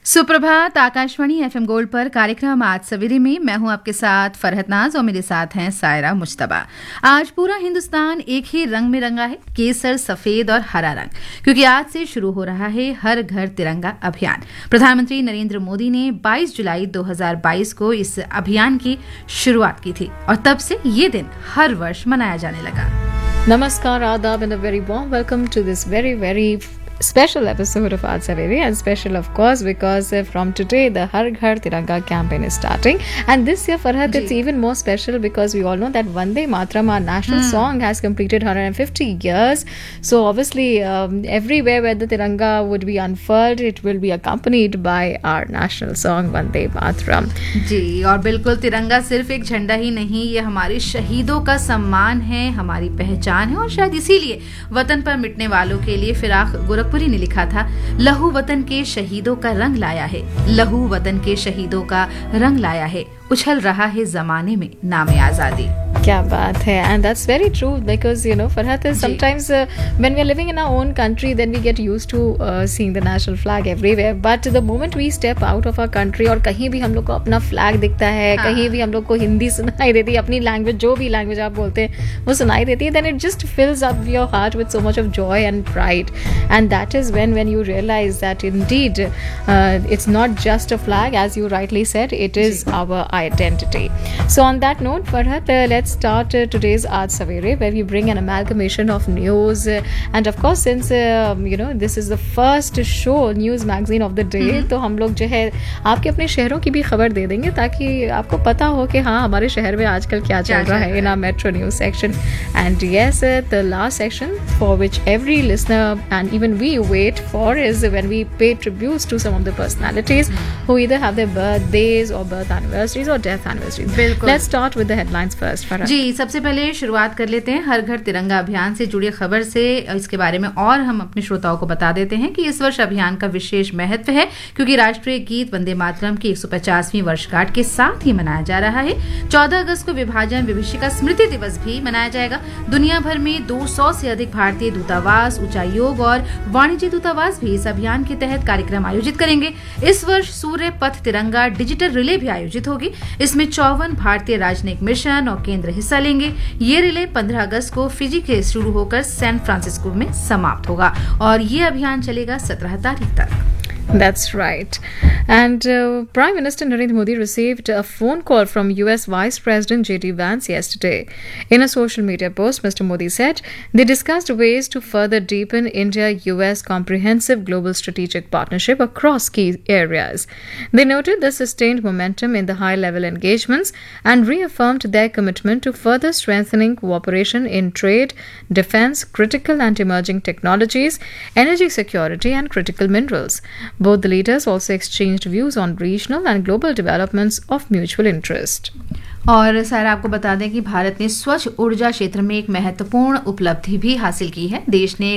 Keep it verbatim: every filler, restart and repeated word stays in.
सुप्रभात। Akashvani FM gold पर कार्यक्रम आज सवेरे में मैं हूं आपके साथ फरहत नाज और मेरे साथ हैं सायरा मुश्तबा। आज पूरा हिंदुस्तान एक ही रंग में रंगा है, केसर, सफेद और हरा रंग, क्योंकि आज से शुरू हो रहा है हर घर तिरंगा अभियान। प्रधानमंत्री नरेंद्र मोदी ने बाईस जुलाई दो हज़ार बाईस को इस अभियान की शुरुआत की थी और तब से ये दिन हर वर्ष मनाया जाने लगा। Namaskar, Adab, and a very warm welcome to this very, very special episode of Aaj Savere, and special of course because uh, from today the Har Ghar Tiranga campaign is starting, and this year Farhad it's even more special because we all know that Vande Mataram, our national hmm. song, has completed one hundred fifty years. So obviously um, everywhere where the Tiranga would be unfurled, it will be accompanied by our national song Vande Mataram. जी, और बिल्कुल तिरंगा सिर्फ एक झंडा ही नहीं, ये हमारे शहीदों का सम्मान है, हमारी पहचान है, और शायद इसीलिए वतन पर मिटने वालों के लिए फिराक गोरखपुरी ने लिखा था, लहू वतन के शहीदों का रंग लाया है, लहू वतन के शहीदों का रंग लाया है, उछल रहा है जमाने में नामे आजादी। क्या बात है, and that's very true because you know Farhat is sometimes uh, when we are living in our own country then we get used to uh, seeing the national flag everywhere, but the moment we step out of our country और कहीं भी हम लोग को अपना flag दिखता है, हाँ. कहीं भी हम लोग को हिंदी सुनाई देती है, अपनी लैंग्वेज जो भी लैंग्वेज आप बोलते हैं वो सुनाई देती है, then it just fills up your heart with so much of joy and pride, and that is when when you realize that indeed uh, it's not just a flag, as you rightly said, it is our identity. So on that note, Farhat, uh, let's start uh, today's Aaj Savere, where we bring an amalgamation of news, uh, and of course since uh, you know this is the first show news magazine of the day, mm-hmm. तो हम लोग जो है आपके अपने शहरों की भी खबर दे देंगे ताकि आपको पता हो कि हाँ हमारे शहर में आजकल क्या चल रहा है in our metro news section. And yes, uh, the last section for which every listener and even we wait for is when we pay tributes to some of the personalities mm-hmm. who either have their birthdays or birth anniversaries or death anniversaries. बिल्कुल. Let's start with the headlines first. जी, सबसे पहले शुरुआत कर लेते हैं हर घर तिरंगा अभियान से जुड़ी खबर से। इसके बारे में और हम अपने श्रोताओं को बता देते हैं कि इस वर्ष अभियान का विशेष महत्व है क्योंकि राष्ट्रीय गीत वंदे मातरम की एक सौ पचासवीं वर्षगांठ के साथ ही मनाया जा रहा है। चौदह अगस्त को विभाजन विभीषिका स्मृति दिवस भी मनाया जाएगा। दुनिया भर में दो सौ से अधिक भारतीय दूतावास, उच्चायोग और वाणिज्य दूतावास भी इस अभियान के तहत कार्यक्रम आयोजित करेंगे। इस वर्ष सूर्य पथ तिरंगा डिजिटल रिले भी आयोजित होगी। इसमें चौवन भारतीय राजनयिक मिशन और केंद्र हिस्सा लेंगे। ये रिले पंद्रह अगस्त को फिजी के शुरू होकर सैन फ्रांसिस्को में समाप्त होगा और ये अभियान चलेगा सत्रह तारीख तक। That's right. And uh, Prime Minister Narendra Modi received a phone call from U S Vice President J D Vance yesterday. In a social media post, Mister Modi said they discussed ways to further deepen India-U S comprehensive global strategic partnership across key areas. They noted the sustained momentum in the high-level engagements and reaffirmed their commitment to further strengthening cooperation in trade, defense, critical and emerging technologies, energy security and critical minerals. Both the leaders also exchanged views on regional and global developments of mutual interest. और sir आपको बता दें कि भारत ने स्वच्छ ऊर्जा क्षेत्र में एक महत्वपूर्ण उपलब्धि भी हासिल की है। देश ने